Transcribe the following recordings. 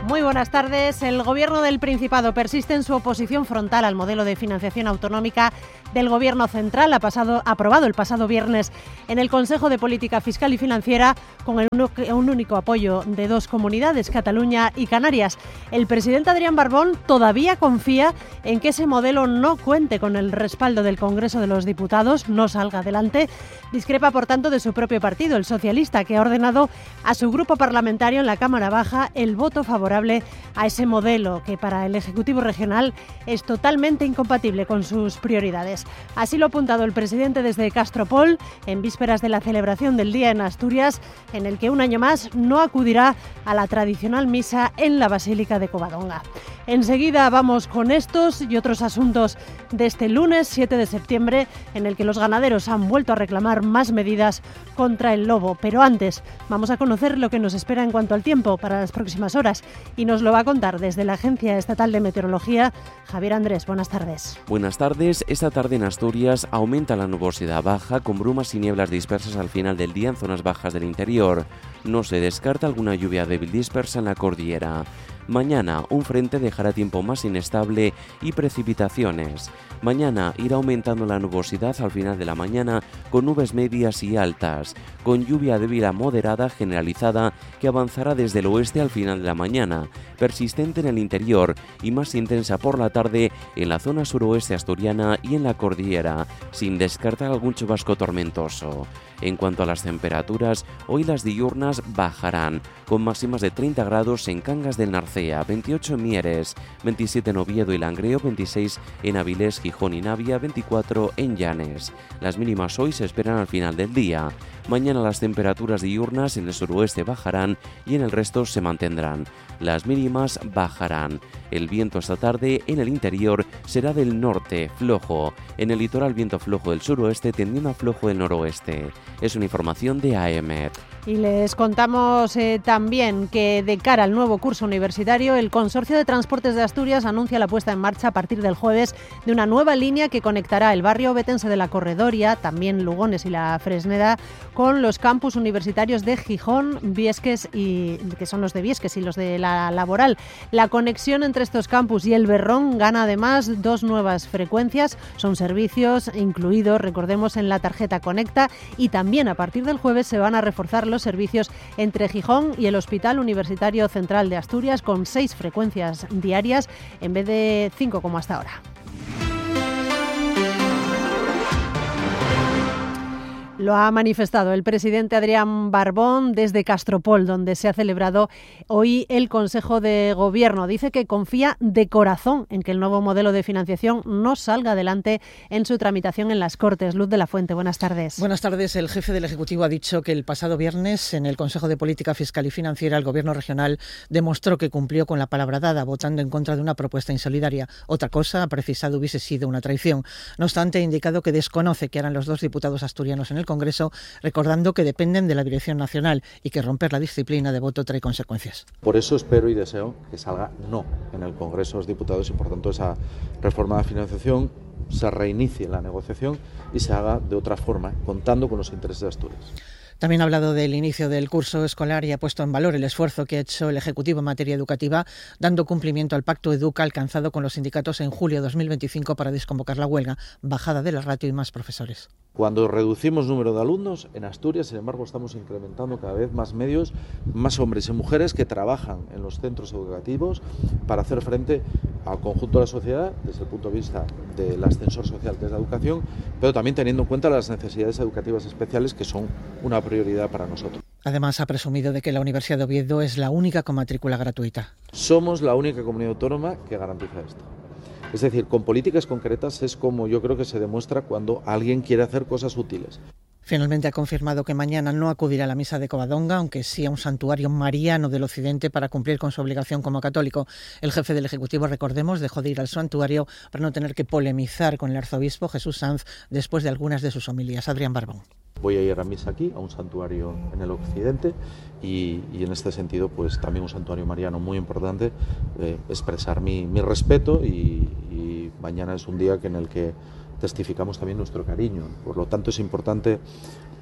Muy buenas tardes. El Gobierno del Principado persiste en su oposición frontal al modelo de financiación autonómica del Gobierno central, aprobado el pasado viernes en el Consejo de Política Fiscal y Financiera, con un único apoyo de dos comunidades, Cataluña y Canarias. El presidente Adrián Barbón todavía confía en que ese modelo no cuente con el respaldo del Congreso de los Diputados, no salga adelante. Discrepa, por tanto, de su propio partido, el socialista, que ha ordenado a su grupo parlamentario en la Cámara Baja el voto favorable a ese modelo, que para el Ejecutivo regional es totalmente incompatible con sus prioridades. Así lo ha apuntado el presidente desde Castropol, en vísperas de la celebración del Día en Asturias, en el que un año más no acudirá a la tradicional misa en la Basílica de Covadonga. Enseguida vamos con estos y otros asuntos de este lunes 7 de septiembre, en el que los ganaderos han vuelto a reclamar más medidas contra el lobo. Pero antes vamos a conocer lo que nos espera en cuanto al tiempo para las próximas horas, y nos lo va a contar desde la Agencia Estatal de Meteorología Javier Andrés. Buenas tardes. Buenas tardes. Esta tarde en Asturias aumenta la nubosidad baja, con brumas y nieblas dispersas al final del día en zonas bajas del interior. No se descarta alguna lluvia débil dispersa en la cordillera. Mañana un frente dejará tiempo más inestable y precipitaciones. Mañana irá aumentando la nubosidad al final de la mañana, con nubes medias y altas, con lluvia débil a moderada generalizada que avanzará desde el oeste al final de la mañana, persistente en el interior y más intensa por la tarde en la zona suroeste asturiana y en la cordillera, sin descartar algún chubasco tormentoso. En cuanto a las temperaturas, hoy las diurnas bajarán, con máximas de 30 grados en Cangas del Narcea, 28 en Mieres, 27 en Oviedo y Langreo, 26 en Avilés, Gijón y Navia, 24 en Llanes. Las mínimas hoy se esperan al final del día. Mañana las temperaturas diurnas en el suroeste bajarán y en el resto se mantendrán. Las mínimas bajarán. El viento esta tarde en el interior será del norte, flojo. En el litoral, viento flojo del suroeste tendiendo a flojo del noroeste. Es una información de AEMET. Y les contamos también que de cara al nuevo curso universitario, el Consorcio de Transportes de Asturias anuncia la puesta en marcha a partir del jueves de una nueva línea que conectará el barrio obetense de la Corredoria, también Lugones y la Fresneda, con los campus universitarios de Gijón, Viesques, y que son los de Viesques y los de la Laboral. La conexión entre estos campus y el Berrón gana además dos nuevas frecuencias. Son servicios incluidos, recordemos, en la tarjeta Conecta, y también a partir del jueves se van a reforzar los servicios entre Gijón y el Hospital Universitario Central de Asturias, con 6 frecuencias diarias en vez de 5 como hasta ahora. Lo ha manifestado el presidente Adrián Barbón desde Castropol, donde se ha celebrado hoy el Consejo de Gobierno. Dice que confía de corazón en que el nuevo modelo de financiación no salga adelante en su tramitación en las Cortes. Luz de la Fuente, buenas tardes. Buenas tardes. El jefe del Ejecutivo ha dicho que el pasado viernes, en el Consejo de Política Fiscal y Financiera, el Gobierno regional demostró que cumplió con la palabra dada, votando en contra de una propuesta insolidaria. Otra cosa, ha precisado, hubiese sido una traición. No obstante, ha indicado que desconoce qué harán los dos diputados asturianos en el Congreso, recordando que dependen de la dirección nacional y que romper la disciplina de voto trae consecuencias. Por eso espero y deseo que salga no en el Congreso de los Diputados y, por tanto, esa reforma de financiación se reinicie la negociación y se haga de otra forma, contando con los intereses de Asturias. También ha hablado del inicio del curso escolar y ha puesto en valor el esfuerzo que ha hecho el Ejecutivo en materia educativa, dando cumplimiento al Pacto Educa alcanzado con los sindicatos en julio de 2025 para desconvocar la huelga, bajada de la ratio y más profesores. Cuando reducimos número de alumnos, en Asturias, sin embargo, estamos incrementando cada vez más medios, más hombres y mujeres que trabajan en los centros educativos para hacer frente al conjunto de la sociedad desde el punto de vista del ascensor social que es la educación, pero también teniendo en cuenta las necesidades educativas especiales, que son una prioridad para nosotros. Además, ha presumido de que la Universidad de Oviedo es la única con matrícula gratuita. Somos la única comunidad autónoma que garantiza esto. Es decir, con políticas concretas es como yo creo que se demuestra cuando alguien quiere hacer cosas útiles. Finalmente ha confirmado que mañana no acudirá a la misa de Covadonga, aunque sí a un santuario mariano del Occidente para cumplir con su obligación como católico. El jefe del Ejecutivo, recordemos, dejó de ir al santuario para no tener que polemizar con el arzobispo Jesús Sanz después de algunas de sus homilías. Adrián Barbón. Voy a ir a misa aquí, a un santuario en el Occidente, y en este sentido pues también un santuario mariano muy importante, expresar mi respeto y mañana es un día en el que testificamos también nuestro cariño. Por lo tanto es importante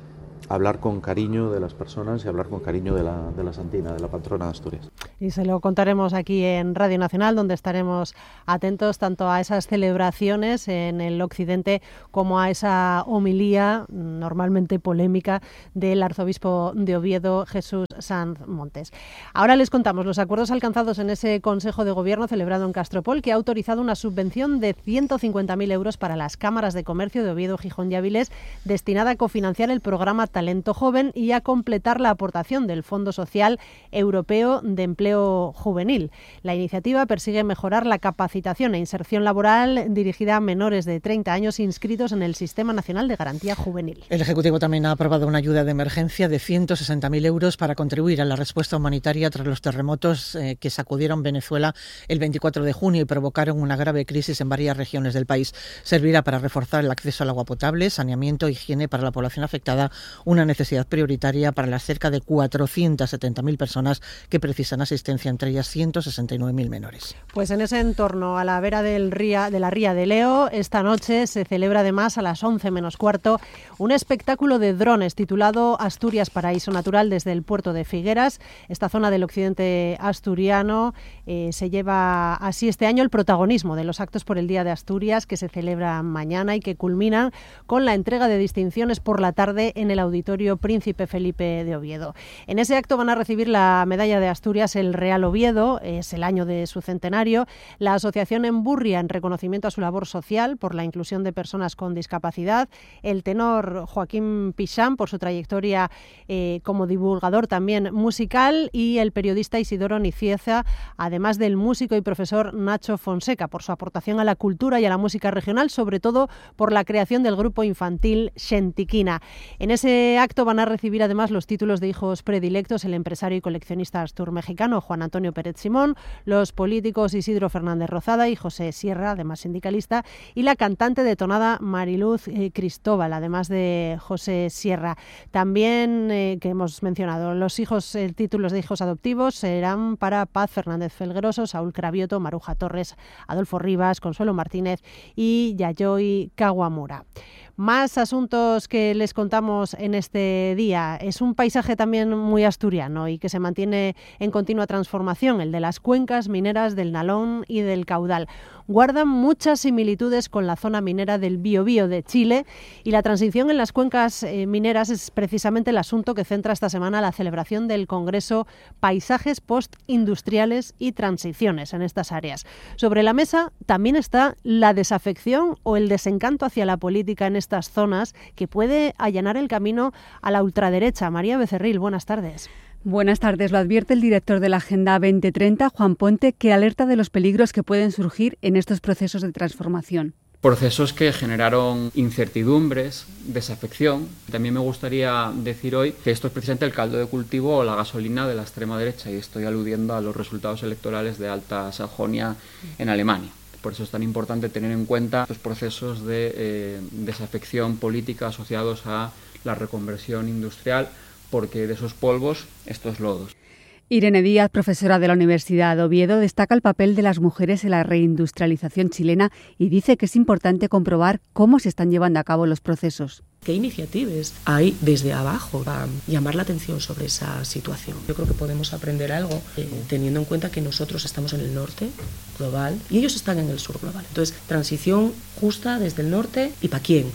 hablar con cariño de las personas y hablar con cariño de la Santina, de la patrona de Asturias. Y se lo contaremos aquí en Radio Nacional, donde estaremos atentos tanto a esas celebraciones en el occidente como a esa homilía normalmente polémica del arzobispo de Oviedo, Jesús Sanz Montes. Ahora les contamos los acuerdos alcanzados en ese Consejo de Gobierno celebrado en Castropol, que ha autorizado una subvención de 150.000 euros para las cámaras de comercio de Oviedo, Gijón y Avilés, destinada a cofinanciar el programa Talento Joven y a completar la aportación del Fondo Social Europeo de Empleo Juvenil. La iniciativa persigue mejorar la capacitación e inserción laboral dirigida a menores de 30 años inscritos en el Sistema Nacional de Garantía Juvenil. El Ejecutivo también ha aprobado una ayuda de emergencia de 160.000 euros para contribuir a la respuesta humanitaria tras los terremotos que sacudieron Venezuela el 24 de junio y provocaron una grave crisis en varias regiones del país. Servirá para reforzar el acceso al agua potable, saneamiento e higiene para la población afectada, una necesidad prioritaria para las cerca de 470.000 personas que precisan asistencia, entre ellas 169.000 menores. Pues en ese entorno, a la vera de la Ría de Leo, esta noche se celebra además a las 11 menos cuarto un espectáculo de drones titulado Asturias Paraíso Natural desde el puerto de Figueras. Esta zona del occidente asturiano se lleva así este año el protagonismo de los actos por el Día de Asturias, que se celebra mañana y que culminan con la entrega de distinciones por la tarde en el Auditorio Príncipe Felipe de Oviedo. En ese acto van a recibir la medalla de Asturias el Real Oviedo, es el año de su centenario, la Asociación Emburria en reconocimiento a su labor social por la inclusión de personas con discapacidad, el tenor Joaquín Pichán por su trayectoria como divulgador también musical y el periodista Isidoro Nicieza, además del músico y profesor Nacho Fonseca por su aportación a la cultura y a la música regional, sobre todo por la creación del grupo infantil Xentiquina. En ese acto van a recibir además los títulos de hijos predilectos el empresario y coleccionista astur-mexicano Juan Antonio Pérez Simón, los políticos Isidro Fernández Rozada y José Sierra, además sindicalista, y la cantante de tonada Mariluz Cristóbal, además de José Sierra. También, que hemos mencionado, los títulos de hijos adoptivos serán para Paz Fernández Felgueroso, Saúl Cravioto, Maruja Torres, Adolfo Rivas, Consuelo Martínez y Yayoi Kawamura. Más asuntos que les contamos en este día. Es un paisaje también muy asturiano y que se mantiene en continua transformación, el de las cuencas mineras del Nalón y del Caudal. Guardan muchas similitudes con la zona minera del Biobío de Chile y la transición en las cuencas mineras es precisamente el asunto que centra esta semana la celebración del Congreso Paisajes Postindustriales y Transiciones en estas áreas. Sobre la mesa también está la desafección o el desencanto hacia la política en estas zonas que puede allanar el camino a la ultraderecha. María Becerril, buenas tardes. Buenas tardes. Lo advierte el director de la Agenda 2030, Juan Ponte, que alerta de los peligros que pueden surgir en estos procesos de transformación. Procesos que generaron incertidumbres, desafección. También me gustaría decir hoy que esto es precisamente el caldo de cultivo o la gasolina de la extrema derecha, y estoy aludiendo a los resultados electorales de Alta Sajonia en Alemania. Por eso es tan importante tener en cuenta los procesos de desafección política asociados a la reconversión industrial, porque de esos polvos, estos lodos. Irene Díaz, profesora de la Universidad de Oviedo, destaca el papel de las mujeres en la reindustrialización chilena y dice que es importante comprobar cómo se están llevando a cabo los procesos. ¿Qué iniciativas hay desde abajo para llamar la atención sobre esa situación? Yo creo que podemos aprender algo teniendo en cuenta que nosotros estamos en el norte global y ellos están en el sur global. Entonces, transición justa desde el norte, ¿y para quién?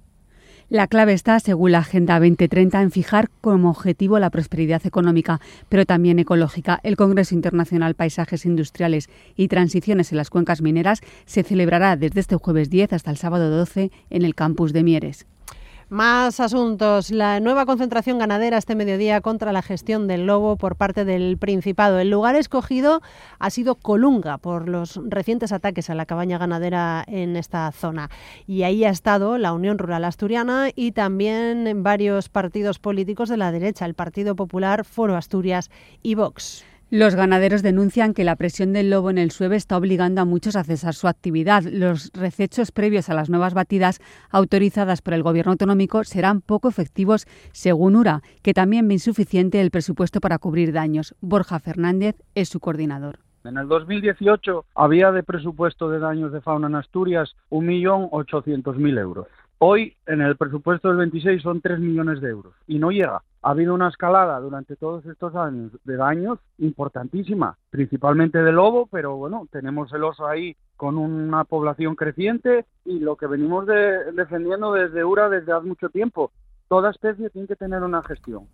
La clave está, según la Agenda 2030, en fijar como objetivo la prosperidad económica, pero también ecológica. El Congreso Internacional Paisajes Industriales y Transiciones en las Cuencas Mineras se celebrará desde este jueves 10 hasta el sábado 12 en el campus de Mieres. Más asuntos. La nueva concentración ganadera este mediodía contra la gestión del lobo por parte del Principado. El lugar escogido ha sido Colunga por los recientes ataques a la cabaña ganadera en esta zona. Y ahí ha estado la Unión Rural Asturiana y también varios partidos políticos de la derecha, el Partido Popular, Foro Asturias y Vox. Los ganaderos denuncian que la presión del lobo en el Sueve está obligando a muchos a cesar su actividad. Los recechos previos a las nuevas batidas autorizadas por el Gobierno autonómico serán poco efectivos, según URA, que también ve insuficiente el presupuesto para cubrir daños. Borja Fernández es su coordinador. En el 2018 había de presupuesto de daños de fauna en Asturias 1.800.000 euros. Hoy, en el presupuesto del 26, son 3 millones de euros y no llega. Ha habido una escalada durante todos estos años de daños importantísima, principalmente de lobo, pero bueno, tenemos el oso ahí con una población creciente y lo que venimos defendiendo desde URA desde hace mucho tiempo. Toda especie tiene que tener una gestión.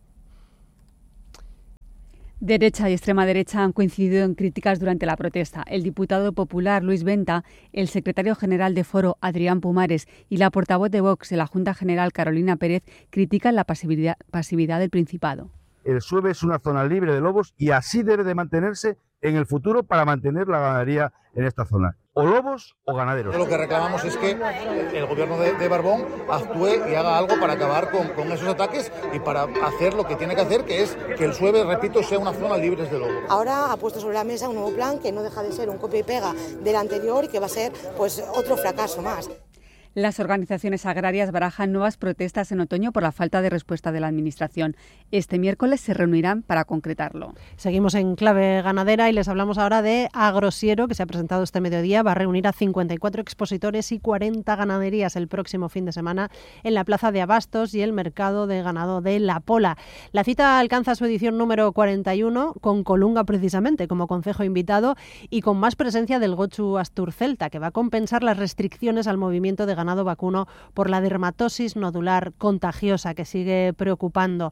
Derecha y extrema derecha han coincidido en críticas durante la protesta. El diputado popular Luis Venta, el secretario general de Foro Adrián Pumares y la portavoz de Vox en la Junta General Carolina Pérez critican la pasividad del Principado. El Sueve es una zona libre de lobos y así debe de mantenerse en el futuro para mantener la ganadería en esta zona. O lobos o ganaderos. Lo que reclamamos es que el gobierno de Barbón actúe y haga algo para acabar con esos ataques y para hacer lo que tiene que hacer, que es que el Sueve, repito, sea una zona libre de lobos. Ahora ha puesto sobre la mesa un nuevo plan que no deja de ser un copia y pega del anterior y que va a ser pues otro fracaso más. Las organizaciones agrarias barajan nuevas protestas en otoño por la falta de respuesta de la Administración. Este miércoles se reunirán para concretarlo. Seguimos en clave ganadera y les hablamos ahora de Agrosiero, que se ha presentado este mediodía. Va a reunir a 54 expositores y 40 ganaderías el próximo fin de semana en la Plaza de Abastos y el Mercado de Ganado de La Pola. La cita alcanza su edición número 41, con Colunga precisamente como concejo invitado y con más presencia del Gochu Asturcelta, que va a compensar las restricciones al movimiento de ganado vacuno por la dermatosis nodular contagiosa que sigue preocupando,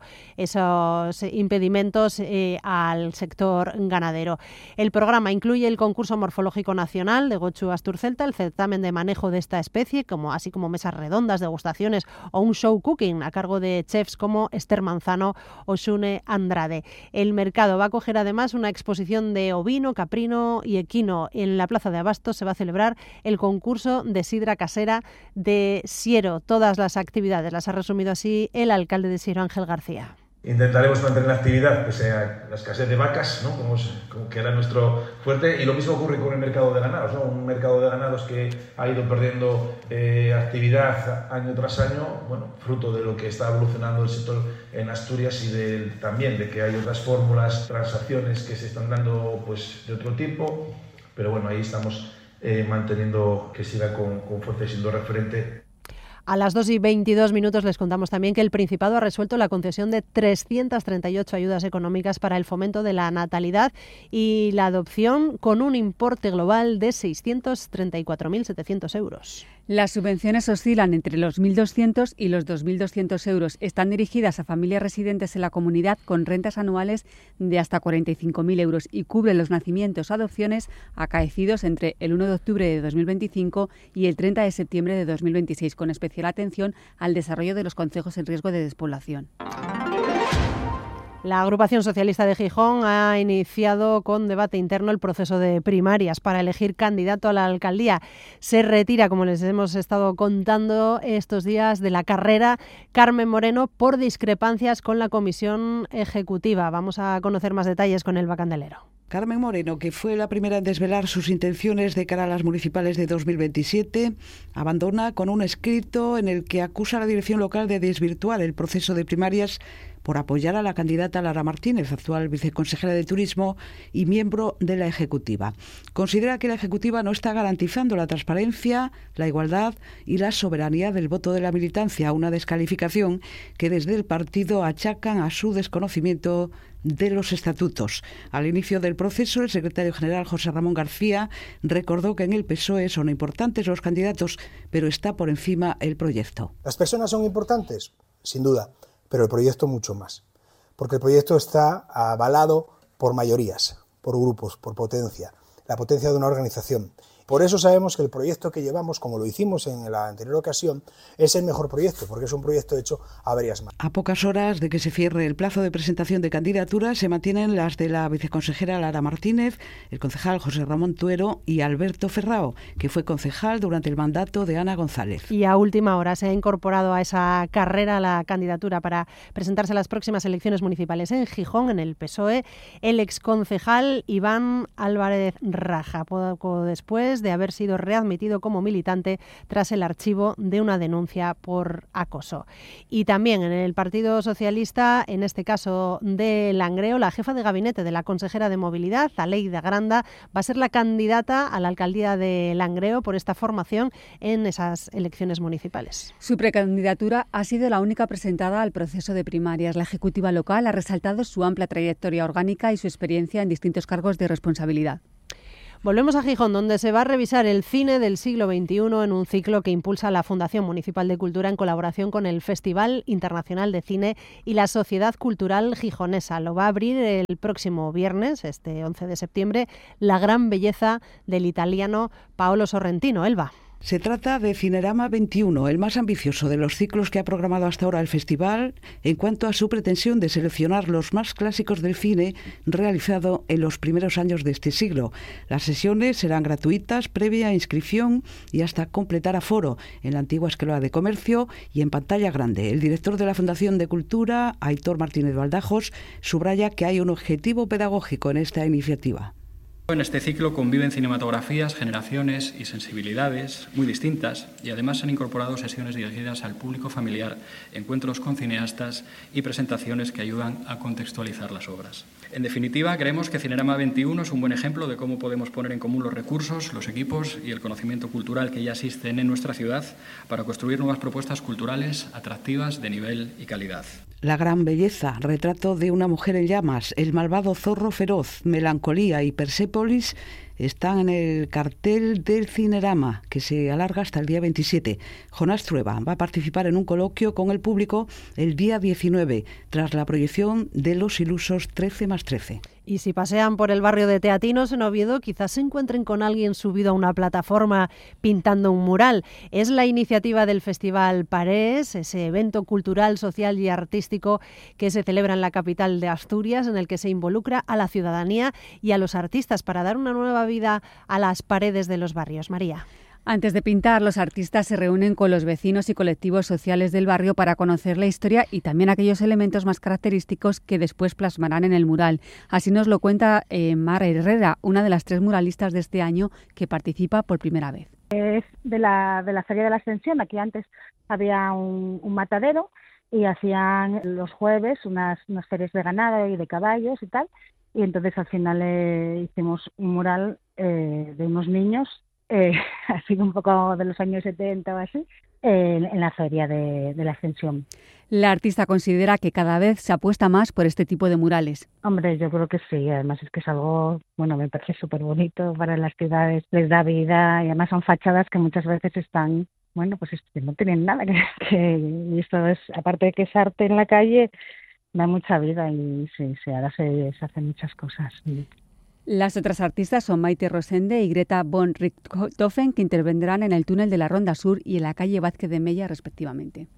esos impedimentos al sector ganadero. El programa incluye el concurso morfológico nacional de Gochu Asturcelta, el certamen de manejo de esta especie, así como mesas redondas, degustaciones o un show cooking a cargo de chefs como Esther Manzano o Xune Andrade. El mercado va a acoger además una exposición de ovino, caprino y equino. En la Plaza de Abastos se va a celebrar el concurso de sidra casera de Siero. Todas las actividades las ha resumido así el alcalde de Siero, Ángel García. Intentaremos mantener la actividad, pese a la escasez de vacas, ¿no? como que era nuestro fuerte, y lo mismo ocurre con el mercado de ganados, ¿no? Un mercado de ganados que ha ido perdiendo actividad año tras año, fruto de lo que está evolucionando el sector en Asturias y también de que hay otras fórmulas, transacciones que se están dando de otro tipo, pero ahí estamos manteniendo que siga con fuerza y siendo referente. A las 2:22 les contamos también que el Principado ha resuelto la concesión de 338 ayudas económicas para el fomento de la natalidad y la adopción con un importe global de 634.700 euros. Las subvenciones oscilan entre los 1.200 y los 2.200 euros. Están dirigidas a familias residentes en la comunidad con rentas anuales de hasta 45.000 euros y cubren los nacimientos o adopciones acaecidos entre el 1 de octubre de 2025 y el 30 de septiembre de 2026, con especial atención al desarrollo de los concejos en riesgo de despoblación. La agrupación socialista de Gijón ha iniciado con debate interno el proceso de primarias para elegir candidato a la alcaldía. Se retira, como les hemos estado contando estos días, de la carrera Carmen Moreno por discrepancias con la comisión ejecutiva. Vamos a conocer más detalles con Elba Candelero. Carmen Moreno, que fue la primera en desvelar sus intenciones de cara a las municipales de 2027, abandona con un escrito en el que acusa a la dirección local de desvirtuar el proceso de primarias por apoyar a la candidata Lara Martínez, actual viceconsejera de Turismo y miembro de la Ejecutiva. Considera que la Ejecutiva no está garantizando la transparencia, la igualdad y la soberanía del voto de la militancia, una descalificación que desde el partido achacan a su desconocimiento de los estatutos. Al inicio del proceso, el secretario general José Ramón García recordó que en el PSOE son importantes los candidatos, pero está por encima el proyecto. ¿Las personas son importantes? Sin duda, pero el proyecto mucho más, porque el proyecto está avalado por mayorías, por grupos, por potencia, la potencia de una organización. Por eso sabemos que el proyecto que llevamos, como lo hicimos en la anterior ocasión, es el mejor proyecto, porque es un proyecto hecho a varias manos. A pocas horas de que se cierre el plazo de presentación de candidaturas, se mantienen las de la viceconsejera Lara Martínez, el concejal José Ramón Tuero y Alberto Ferrao, que fue concejal durante el mandato de Ana González. Y a última hora se ha incorporado a esa carrera la candidatura para presentarse a las próximas elecciones municipales en Gijón, en el PSOE, el exconcejal Iván Álvarez Raja. Poco después meses de haber sido readmitido como militante tras el archivo de una denuncia por acoso. Y también en el Partido Socialista, en este caso de Langreo, la jefa de gabinete de la consejera de Movilidad, Aleida Granda, va a ser la candidata a la alcaldía de Langreo por esta formación en esas elecciones municipales. Su precandidatura ha sido la única presentada al proceso de primarias. La ejecutiva local ha resaltado su amplia trayectoria orgánica y su experiencia en distintos cargos de responsabilidad. Volvemos a Gijón, donde se va a revisar el cine del siglo XXI en un ciclo que impulsa la Fundación Municipal de Cultura en colaboración con el Festival Internacional de Cine y la Sociedad Cultural Gijonesa. Lo va a abrir el próximo viernes, este 11 de septiembre, La gran belleza del italiano Paolo Sorrentino. Elba. Se trata de Cinerama 21, el más ambicioso de los ciclos que ha programado hasta ahora el festival en cuanto a su pretensión de seleccionar los más clásicos del cine realizado en los primeros años de este siglo. Las sesiones serán gratuitas, previa inscripción y hasta completar aforo en la antigua Escuela de Comercio y en pantalla grande. El director de la Fundación de Cultura, Aitor Martínez Baldajos, subraya que hay un objetivo pedagógico en esta iniciativa. En este ciclo conviven cinematografías, generaciones y sensibilidades muy distintas y además se han incorporado sesiones dirigidas al público familiar, encuentros con cineastas y presentaciones que ayudan a contextualizar las obras. En definitiva, creemos que Cinerama 21 es un buen ejemplo de cómo podemos poner en común los recursos, los equipos y el conocimiento cultural que ya existen en nuestra ciudad para construir nuevas propuestas culturales atractivas de nivel y calidad. La gran belleza, retrato de una mujer en llamas, El malvado zorro feroz, Melancolía y Persépolis están en el cartel del Cinerama, que se alarga hasta el día 27. Jonás Trueba va a participar en un coloquio con el público el día 19, tras la proyección de Los ilusos 13+13. Y si pasean por el barrio de Teatinos en Oviedo, quizás se encuentren con alguien subido a una plataforma pintando un mural. Es la iniciativa del Festival Parés, ese evento cultural, social y artístico que se celebra en la capital de Asturias, en el que se involucra a la ciudadanía y a los artistas para dar una nueva vida a las paredes de los barrios. María. Antes de pintar, los artistas se reúnen con los vecinos y colectivos sociales del barrio para conocer la historia y también aquellos elementos más característicos que después plasmarán en el mural. Así nos lo cuenta Mar Herrera, una de las 3 muralistas de este año que participa por primera vez. Es de la Feria de la Ascensión. Aquí antes había un matadero y hacían los jueves unas ferias de ganado y de caballos y tal. Y entonces al final hicimos un mural de unos niños, así un poco de los años 70 o así, en la Feria de la Ascensión. La artista considera que cada vez se apuesta más por este tipo de murales. Hombre, yo creo que sí, además es que es algo, me parece súper bonito para las ciudades, les da vida y además son fachadas que muchas veces están, pues no tienen nada y esto es, aparte de que es arte en la calle, da mucha vida y sí, ahora se hacen muchas cosas. Sí. Las otras artistas son Maite Rosende y Greta von Richthofen, que intervendrán en el túnel de la Ronda Sur y en la calle Vázquez de Mella, respectivamente.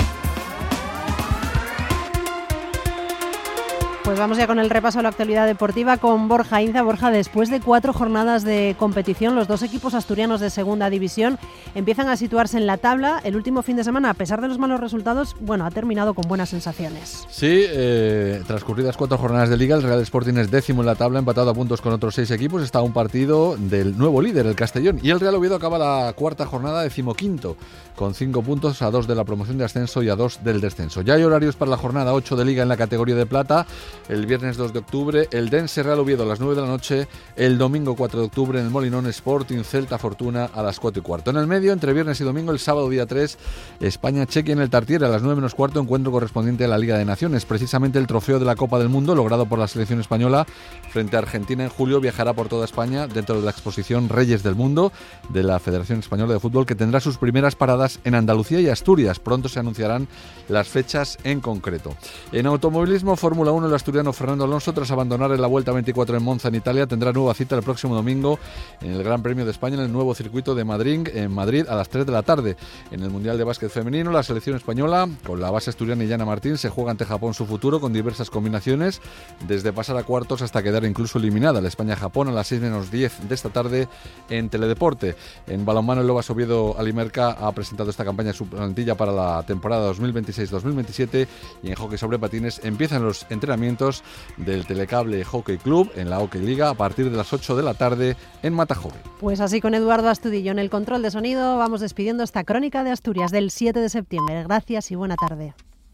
Pues vamos ya con el repaso a la actualidad deportiva con Borja Inza. Borja, después de 4 jornadas de competición, los 2 equipos asturianos de segunda división empiezan a situarse en la tabla. El último fin de semana, a pesar de los malos resultados, ha terminado con buenas sensaciones. Sí, transcurridas 4 jornadas de liga, el Real Sporting es 10º en la tabla, empatado a puntos con otros 6 equipos. Está a un partido del nuevo líder, el Castellón. Y el Real Oviedo acaba la 4ª jornada, 15º, con 5 puntos, a 2 de la promoción de ascenso y a 2 del descenso. Ya hay horarios para la jornada 8 de liga en la categoría de plata. El viernes 2 de octubre, el Dense Real Oviedo a las 9 de la noche, el domingo 4 de octubre en el Molinón Sporting Celta Fortuna a las 4:15. En el medio, entre viernes y domingo, el sábado día 3, España-Chequia en el Tartiere a las 9:15, encuentro correspondiente a la Liga de Naciones. Precisamente el trofeo de la Copa del Mundo, logrado por la selección española frente a Argentina en julio, viajará por toda España dentro de la exposición Reyes del Mundo de la Federación Española de Fútbol, que tendrá sus primeras paradas en Andalucía y Asturias. Pronto se anunciarán las fechas en concreto. En automovilismo, Fórmula 1, el asturiano Fernando Alonso, tras abandonar en la Vuelta 24 en Monza, en Italia, tendrá nueva cita el próximo domingo en el Gran Premio de España en el nuevo circuito de Madrid, en Madrid, a las 3 de la tarde. En el Mundial de Básquet Femenino, la selección española, con la base asturiana Illana Martín, se juega ante Japón su futuro con diversas combinaciones, desde pasar a cuartos hasta quedar incluso eliminada. La España-Japón a las 6:10 de esta tarde en Teledeporte. En balonmano, el Lobas Oviedo Alimerca ha presentado esta campaña en su plantilla para la temporada 2026-2027 y en hockey sobre patines empiezan los entrenamientos entrenamientos del Telecable Hockey Club en la Hockey Liga a partir de las 8 de la tarde en Matajove. Pues así, con Eduardo Astudillo en el control de sonido, vamos despidiendo esta crónica de Asturias del 7 de septiembre. Gracias y buena tarde.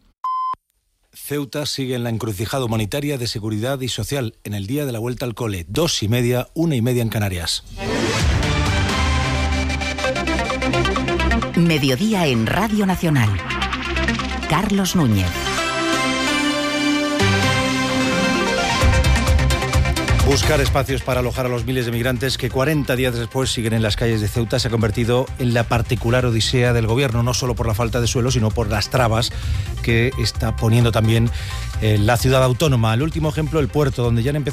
Ceuta sigue en la encrucijada humanitaria de seguridad y social en el día de la vuelta al cole. 2:30, 1:30 en Canarias. Mediodía en Radio Nacional. Carlos Núñez. Buscar espacios para alojar a los miles de migrantes que 40 días después siguen en las calles de Ceuta se ha convertido en la particular odisea del gobierno, no solo por la falta de suelo, sino por las trabas que está poniendo también la ciudad autónoma. El último ejemplo, el puerto, donde ya han empezado